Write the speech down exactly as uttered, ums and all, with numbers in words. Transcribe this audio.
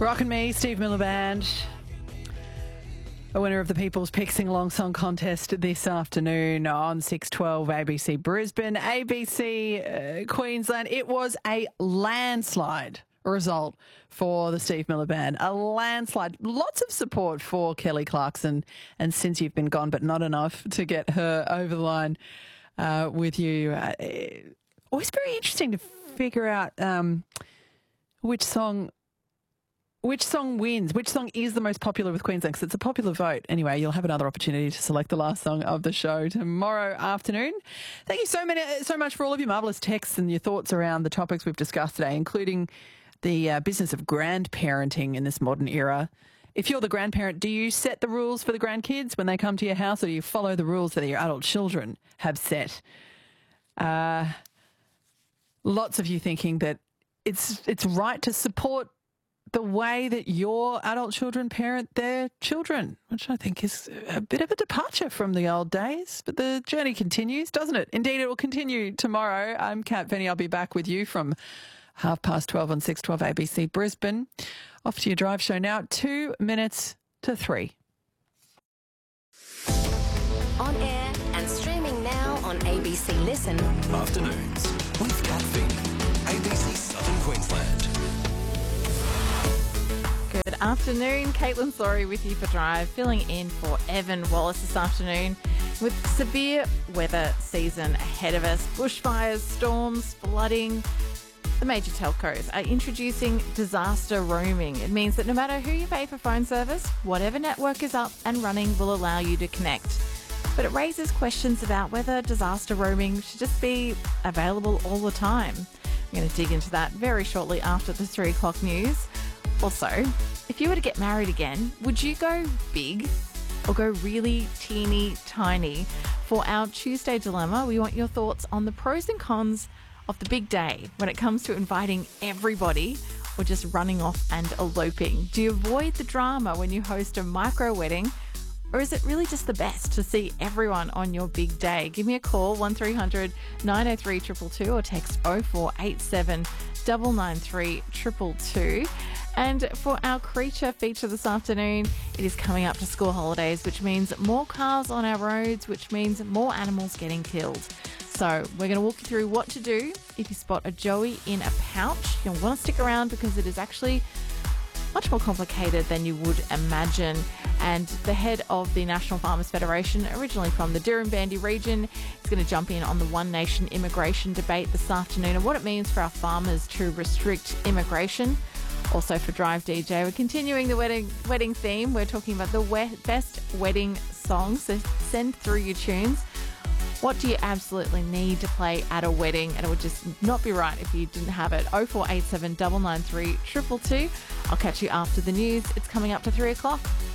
Rockin' Me, Steve Miller Band. A winner of the People's Pick Sing Along Song Contest this afternoon on six twelve A B C Brisbane, A B C uh, Queensland. It was a landslide result for the Steve Miller Band. A landslide. Lots of support for Kelly Clarkson, and Since You've Been Gone, but not enough to get her over the line uh, with you. Uh, always very interesting to figure out um, which song... Which song wins? Which song is the most popular with Queensland? Because it's a popular vote. Anyway, you'll have another opportunity to select the last song of the show tomorrow afternoon. Thank you so many, so much for all of your marvellous texts and your thoughts around the topics we've discussed today, including the uh, business of grandparenting in this modern era. If you're the grandparent, do you set the rules for the grandkids when they come to your house, or do you follow the rules that your adult children have set? Uh, lots of you thinking that it's it's right to support the way that your adult children parent their children, which I think is a bit of a departure from the old days. But the journey continues, doesn't it? Indeed, it will continue tomorrow. I'm Kat Penny. I'll be back with you from half past twelve on six twelve A B C Brisbane. Off to your drive show now. Two minutes to three. On air and streaming now on A B C Listen. Afternoons with Kat Fink, A B C Southern Queensland. Good afternoon, Caitlin Sorry with you for Drive, filling in for Evan Wallace this afternoon with severe weather season ahead of us. Bushfires, storms, flooding. The major telcos are introducing disaster roaming. It means that no matter who you pay for phone service, whatever network is up and running will allow you to connect. But it raises questions about whether disaster roaming should just be available all the time. I'm going to dig into that very shortly after the three o'clock news. Also, if you were to get married again, would you go big or go really teeny tiny? For our Tuesday dilemma, we want your thoughts on the pros and cons of the big day when it comes to inviting everybody or just running off and eloping. Do you avoid the drama when you host a micro wedding, or is it really just the best to see everyone on your big day? Give me a call, one three hundred nine oh three two two two, or text oh four eight seven nine nine three two two two. And for our creature feature this afternoon, it is coming up to school holidays, which means more cars on our roads, which means more animals getting killed. So we're going to walk you through what to do if you spot a joey in a pouch. You'll want to stick around because it is actually much more complicated than you would imagine. And the head of the National Farmers Federation, originally from the Dirranbandi region, is going to jump in on the One Nation immigration debate this afternoon and what it means for our farmers to restrict immigration. Also for Drive D J, we're continuing the wedding wedding theme. We're talking about the we- best wedding songs, so send through your tunes. What do you absolutely need to play at a wedding? And it would just not be right if you didn't have it. oh four eight seven nine nine three two two two. I'll catch you after the news. It's coming up to three o'clock.